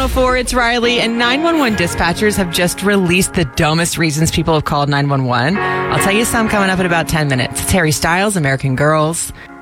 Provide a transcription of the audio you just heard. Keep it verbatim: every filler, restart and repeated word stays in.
oh four, it's Riley, and nine one one dispatchers have just released the dumbest reasons people have called nine one one. I'll tell you some coming up in about ten minutes. It's Harry Styles, American Girls.